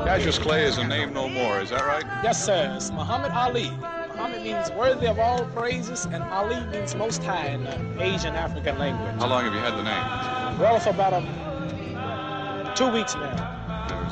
Cassius Clay is a name no more, is that right? Yes, sir. It's Muhammad Ali. Muhammad means worthy of all praises, and Ali means most high in the Asian African language. How long have you had the name? Well, for about 2 weeks now.